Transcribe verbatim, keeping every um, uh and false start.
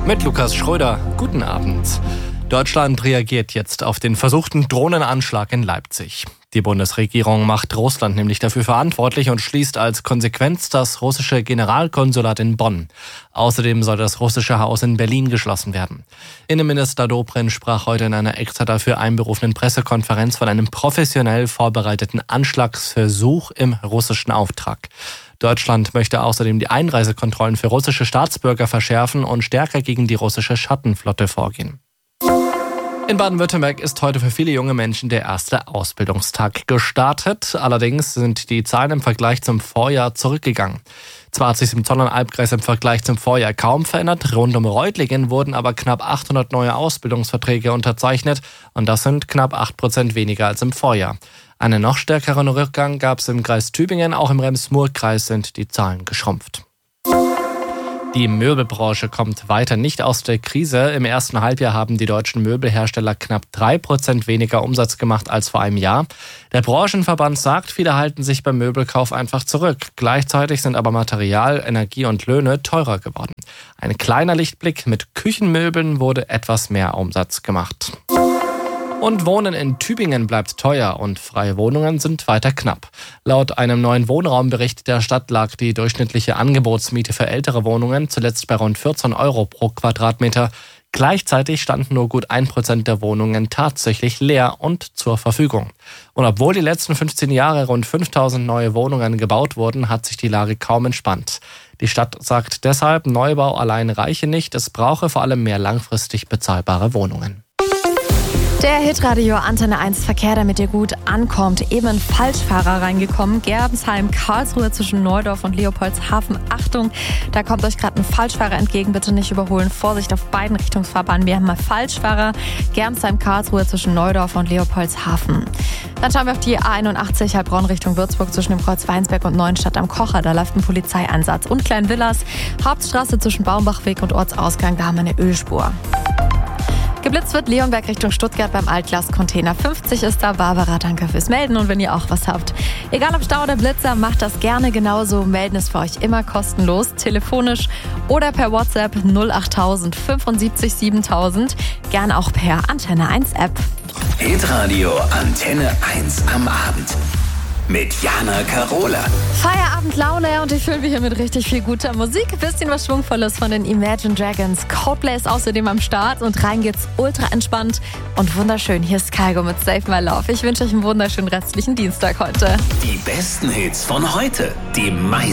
Mit Lukas Schröder. Guten Abend. Deutschland reagiert jetzt auf den versuchten Drohnenanschlag in Leipzig. Die Bundesregierung macht Russland nämlich dafür verantwortlich und schließt als Konsequenz das russische Generalkonsulat in Bonn. Außerdem soll das russische Haus in Berlin geschlossen werden. Innenminister Dobrindt sprach heute in einer extra dafür einberufenen Pressekonferenz von einem professionell vorbereiteten Anschlagsversuch im russischen Auftrag. Deutschland möchte außerdem die Einreisekontrollen für russische Staatsbürger verschärfen und stärker gegen die russische Schattenflotte vorgehen. In Baden-Württemberg ist heute für viele junge Menschen der erste Ausbildungstag gestartet. Allerdings sind die Zahlen im Vergleich zum Vorjahr zurückgegangen. Zwar hat sich im Zollern-Albkreis im Vergleich zum Vorjahr kaum verändert, rund um Reutlingen wurden aber knapp achthundert neue Ausbildungsverträge unterzeichnet und das sind knapp acht Prozent weniger als im Vorjahr. Einen noch stärkeren Rückgang gab es im Kreis Tübingen, auch im Rems-Murr-Kreis sind die Zahlen geschrumpft. Die Möbelbranche kommt weiter nicht aus der Krise. Im ersten Halbjahr haben die deutschen Möbelhersteller knapp drei Prozent weniger Umsatz gemacht als vor einem Jahr. Der Branchenverband sagt, viele halten sich beim Möbelkauf einfach zurück. Gleichzeitig sind aber Material, Energie und Löhne teurer geworden. Ein kleiner Lichtblick: mit Küchenmöbeln wurde etwas mehr Umsatz gemacht. Und Wohnen in Tübingen bleibt teuer und freie Wohnungen sind weiter knapp. Laut einem neuen Wohnraumbericht der Stadt lag die durchschnittliche Angebotsmiete für ältere Wohnungen zuletzt bei rund vierzehn Euro pro Quadratmeter. Gleichzeitig standen nur gut ein Prozent der Wohnungen tatsächlich leer und zur Verfügung. Und obwohl die letzten fünfzehn Jahre rund fünftausend neue Wohnungen gebaut wurden, hat sich die Lage kaum entspannt. Die Stadt sagt deshalb, Neubau allein reiche nicht, es brauche vor allem mehr langfristig bezahlbare Wohnungen. Der Hitradio Antenne eins Verkehr, damit ihr gut ankommt. Eben ein Falschfahrer reingekommen. Germsheim, Karlsruhe zwischen Neudorf und Leopoldshafen. Achtung, da kommt euch gerade ein Falschfahrer entgegen. Bitte nicht überholen. Vorsicht auf beiden Richtungsfahrbahnen. Wir haben mal Falschfahrer. Germsheim, Karlsruhe zwischen Neudorf und Leopoldshafen. Dann schauen wir auf die A einundachtzig Heilbronn Richtung Würzburg zwischen dem Kreuz Weinsberg und Neuenstadt am Kocher. Da läuft ein Polizeieinsatz. Und Kleinvillas, Hauptstraße zwischen Baumbachweg und Ortsausgang. Da haben wir eine Ölspur. Geblitzt wird Leonberg Richtung Stuttgart beim Altglas-Container fünfzig ist da. Barbara, danke fürs Melden. Und wenn ihr auch was habt, egal ob Stau oder Blitzer, macht das gerne genauso. Melden ist für euch immer kostenlos, telefonisch oder per WhatsApp null achttausend fünfundsiebzig siebentausend. Gern auch per Antenne eins App. Hitradio Antenne eins am Abend. Mit Jana Karola. Feierabendlaune und ich fühle mich hier mit richtig viel guter Musik. Bisschen was Schwungvolles von den Imagine Dragons. Coldplay ist außerdem am Start und rein geht's ultra entspannt und wunderschön. Hier ist Kygo mit Save My Love. Ich wünsche euch einen wunderschönen restlichen Dienstag heute. Die besten Hits von heute. Die meisten